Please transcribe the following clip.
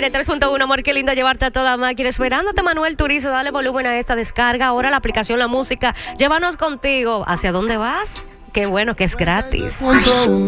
93.1, amor, qué lindo llevarte a toda máquina. Esperándote, Manuel Turizo, dale volumen a esta descarga. Ahora la aplicación La Música. Llévanos contigo. ¿Hacia dónde vas? Qué bueno que es gratis.